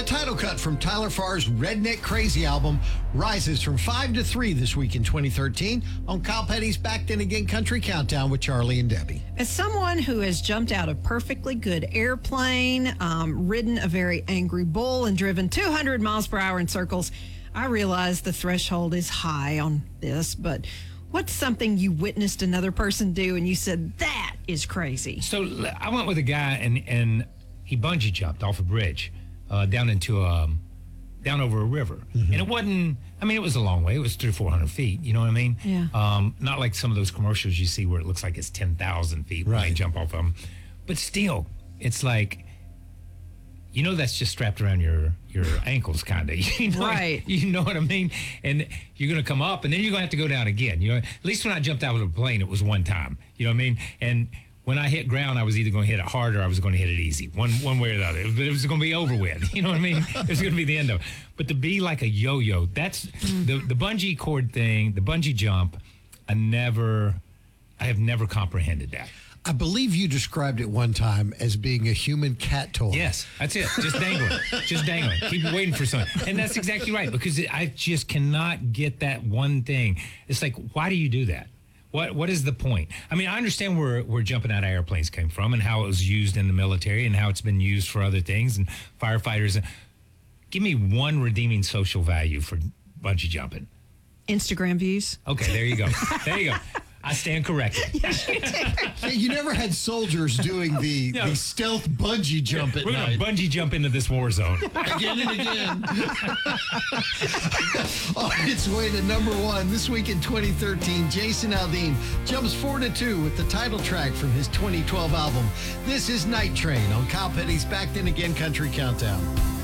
title cut from Tyler Farr's Redneck Crazy album rises from 5 to 3 this week in 2013 on Kyle Petty's Back Then Again Country Countdown with Charlie and Debbie. As someone who has jumped out a perfectly good airplane, ridden a very angry bull, and driven 200 miles per hour in circles, I realize the threshold is high on this, but what's something you witnessed another person do and you said, that is crazy? So I went with a guy and he bungee jumped off a bridge down over a river. Mm-hmm. And it wasn't, it was a long way. It was 300 or 400 feet. You know what I mean? Yeah. Not like some of those commercials you see where it looks like it's 10,000 feet when they jump off them. But still, it's like, that's just strapped around your ankles, kind of. Right. You know what I mean? And you're going to come up, and then you're going to have to go down again. At least when I jumped out of a plane, it was one time. You know what I mean? And when I hit ground, I was either going to hit it hard or I was going to hit it easy, one way or the other. But it was going to be over with. You know what I mean? It was going to be the end of it. But to be like a yo-yo, that's the bungee cord thing, the bungee jump. I have never comprehended that. I believe you described it one time as being a human cat toy. Yes, that's it. Just dangling. Just dangling. Keep waiting for something. And that's exactly right, because I just cannot get that one thing. It's like, why do you do that? What is the point? I understand where jumping out of airplanes came from and how it was used in the military and how it's been used for other things and firefighters. Give me one redeeming social value for bungee jumping. Instagram views. Okay, there you go. There you go. I stand corrected. Yes, you did. You never had soldiers doing the stealth bungee jump at night. We're going to bungee jump into this war zone. Again and again. On its way to number 1 this week in 2013, Jason Aldean jumps 4 to 2 with the title track from his 2012 album. This is Night Train on Kyle Petty's Back Then Again Country Countdown.